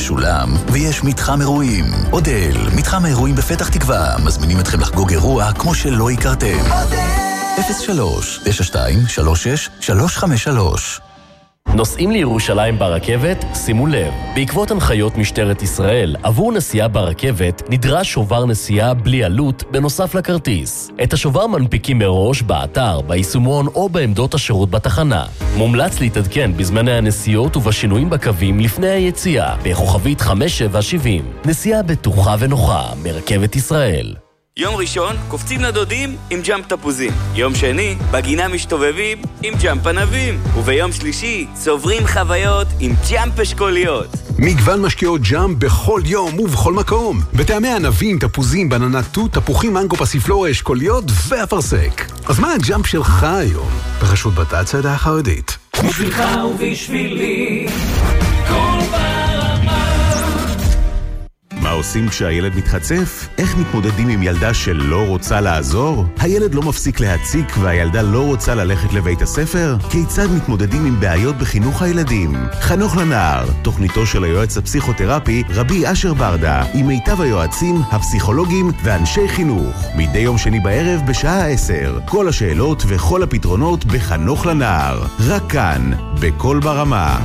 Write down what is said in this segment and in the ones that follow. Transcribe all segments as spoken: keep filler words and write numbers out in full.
משולם, ויש מתחם אירועים. אודל, מתחם האירועים בפתח תקווה, מזמינים אתכם לחגוג אירוע כמו שלא הכרתם. אפס שלוש תשע שתיים שלוש שש שלוש חמש שלוש. נוסעים לירושלים ברכבת? שימו לב, בעקבות הנחיות משטרת ישראל, עבור נסיעה ברכבת נדרש שובר נסיעה בלי עלות בנוסף לכרטיס. את השובר מנפיקים מראש באתר, ביישומון או בעמדות השירות בתחנה. מומלץ להתעדכן בזמני הנסיעות ובשינויים בקווים לפני היציאה, בכוכבית חמש שבע שבעים. נסיעה בטוחה ונוחה מרכבת ישראל. יום ראשון, קופצים לדודים עם ג'אמפ תפוזים. יום שני, בגינה משתובבים עם ג'אמפ ענבים. וביום שלישי, צוברים חוויות עם ג'אמפ אשכוליות. מגוון משקיעות ג'אמפ בכל יום ובכל מקום. בטעמי ענבים, תפוזים, בננה תות, תפוחים, מנגו, פסיפלורה, אשכוליות ואפרסק. אז מה הג'אמפ שלך היום? ברשות בט"צ העדה החרדית. בשבילך ובשבילי, כל ברמה. מה עושים כשהילד מתחצף? איך מתמודדים עם ילדה שלא רוצה לעזור? הילד לא מפסיק להציק והילדה לא רוצה ללכת לבית הספר? כיצד מתמודדים עם בעיות בחינוך הילדים? חנוך לנער, תוכניתו של היועץ הפסיכותרפי רבי אשר ברדה, עם מיטב היועצים, הפסיכולוגים ואנשי חינוך. מדי יום שני בערב בשעה עשר. כל השאלות וכל הפתרונות בחנוך לנער. רק כאן, בכל ברמה.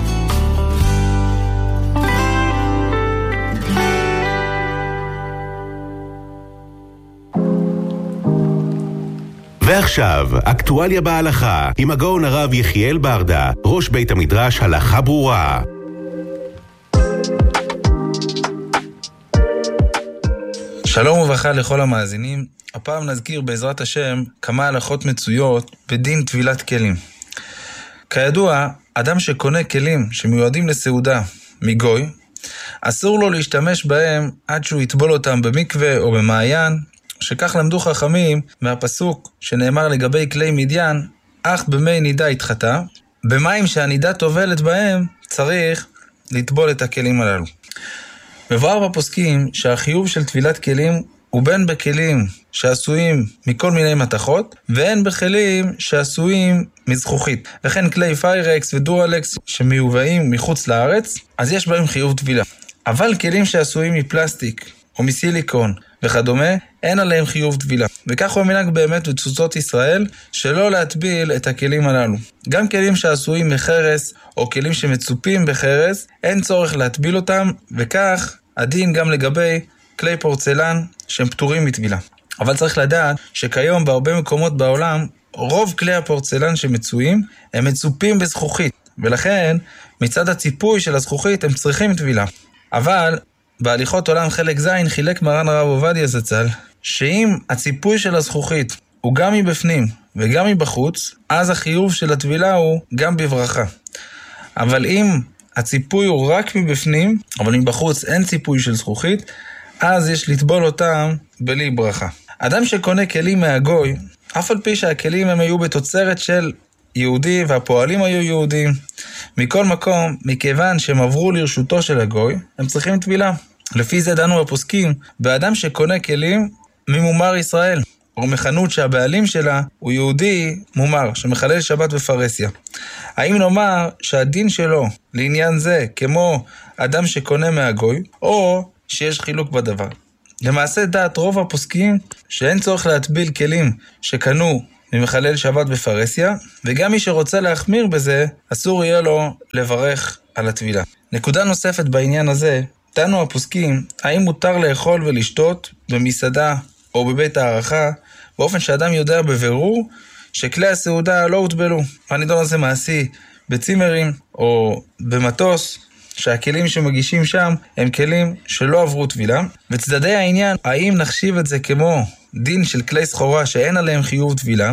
ועכשיו, אקטואליה בהלכה, עם הגאון הרב יחיאל ברדה, ראש בית המדרש הלכה ברורה. שלום וברכה לכל המאזינים. הפעם נזכיר בעזרת השם כמה הלכות מצויות בדין טבילת כלים. כידוע, אדם שקונה כלים שמיועדים לסעודה מגוי, אסור לו להשתמש בהם עד שהוא יטבול אותם במקווה או במעיין, שכך למדו חכמים מהפסוק שנאמר לגבי כלי מדיין, אך במי נידה התחתה, במים שהנידה טובלת בהם צריך לטבול את הכלים הללו. מבואר בפוסקים שהחיוב של טבילת כלים הוא בין בכלים שעשויים מכל מיני מתכות, והן בכלים שעשויים מזכוכית. וכן כלי פיירקס ודואלקס שמיובאים מחוץ לארץ, אז יש בהם חיוב טבילה. אבל כלים שעשויים מפלסטיק או מסיליקון וכדומה, אין עליהם חיוב טבילה. וכך הוא המנהג באמת בתפוצות ישראל, שלא להטביל את הכלים הללו. גם כלים שעשויים מחרס, או כלים שמצופים בחרס, אין צורך להטביל אותם, וכך הדין גם לגבי כלי פורצלן שהם פטורים מטבילה. אבל צריך לדעת שכיום בהרבה מקומות בעולם, רוב כלי הפורצלן שמצויים, הם מצופים בזכוכית, ולכן מצד הציפוי של הזכוכית הם צריכים טבילה. אבל בהליכות עולם חלק זין חילק מרן הרב עובדיה זצ"ל, שאם הציפוי של הזכוכית הוא גם מבפנים וגם מבחוץ, אז החיוב של הטבילה הוא גם בברכה. אבל אם הציפוי הוא רק מבפנים, אבל מבחוץ אין ציפוי של זכוכית, אז יש לטבול אותם בלי ברכה. אדם שקונה כלים מהגוי, אף על פי שהכלים הם היו בתוצרת של יהודי והפועלים היו יהודים, מכל מקום, מכיוון שהם עברו לרשותו של הגוי, הם צריכים טבילה. לפי זה דנו הפוסקים, באדם שקונה כלים ממומר ישראל, או מחנות שהבעלים שלה הוא יהודי מומר, שמחלל שבת בפרסיה. האם נאמר שהדין שלו לעניין זה כמו אדם שקונה מהגוי, או שיש חילוק בדבר? למעשה דעת רוב הפוסקים שאין צורך להטביל כלים שקנו ממחלל שבת בפרסיה, וגם מי שרוצה להחמיר בזה, אסור יהיה לו לברך על הטבילה. נקודה נוספת בעניין הזה, דנו הפוסקים, האם מותר לאכול ולשתות במסעדה או בבית הערכה, באופן שאדם יודע בבירור שכלי הסעודה לא הוטבלו. הנידון הזה מעשי בצימרים או במטוס, שהכלים שמגישים שם הם כלים שלא עברו טבילה. וצדדי העניין, האם נחשיב את זה כמו דין של כלי סחורה שאין עליהם חיוב טבילה,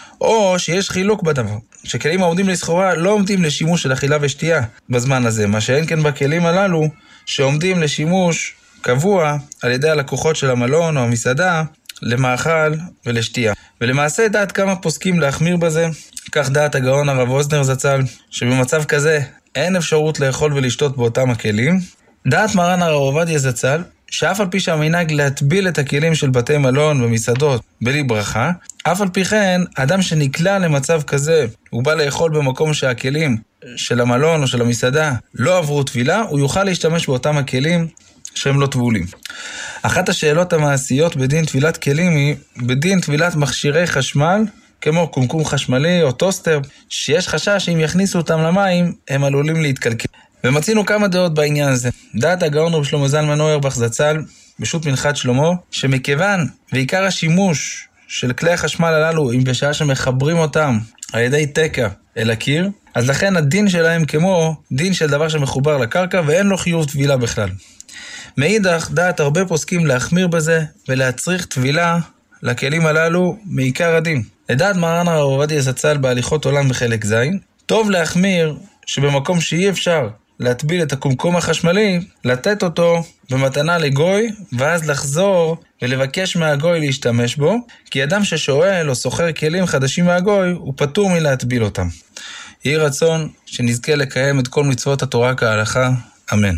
או שיש חילוק בדבר, שכלים העומדים לסחורה לא עומדים לשימוש של אכילה ושתייה בזמן הזה, מה שאין כן בכלים הללו שעומדים לשימוש קבוע על ידי הלקוחות של המלון או המסעדה למאכל ולשתייה. ולמעשה דעת כמה פוסקים להחמיר בזה, כך דעת הגאון הרב אוזנר זצ"ל, שבמצב כזה אין אפשרות לאכול ולשתות באותם הכלים. דעת מרן הרב עובדיה זצ"ל, שאף על פי שהמנהג להטביל את הכלים של בתי מלון ומסעדות בלי ברכה, אף על פי כן, אדם שנקלע למצב כזה, הוא בא לאכול במקום שהכלים של המלון או של המסעדה לא עברו טבילה, הוא יוכל להשתמש באותם הכלים שהם לא טבולים. אחת השאלות המעשיות בדין טבילת כלים היא, בדין טבילת מכשירי חשמל, כמו קומקום חשמלי או טוסטר, שיש חשש שאם יכניסו אותם למים, הם עלולים להתקלקל. ומצינו כמה דעות בעניין הזה. דעת הגאון רב שלמה זלמן אוירבך זצ"ל, בשו"ת מנחת שלמה, שמכיוון ועיקר השימוש של כלי החשמל הללו, אם בשעה שמחברים אותם על ידי תקע אל הקיר, אז לכן הדין שלהם כמו דין של דבר שמחובר לקרקע, ואין לו חיוב טבילה בכלל. מאידך, דעת הרבה פוסקים להחמיר בזה, ולהצריך טבילה לכלים הללו מעיקר הדין. לדעת מרן הרב עובדיה זצ"ל בהליכות עולם בחלק ז', טוב להחמיר שבמקום שאי אפשר להטביל את הקומקום החשמלי, לתת אותו במתנה לגוי, ואז לחזור ולבקש מהגוי להשתמש בו, כי אדם ששואל או סוחר כלים חדשים מהגוי, הוא פטור מלהטביל אותם. יהי רצון שנזכה לקיים את כל מצוות התורה כהלכה. אמן.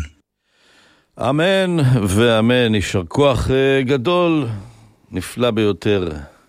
אמן ואמן. יישר כוח גדול, נפלא ביותר.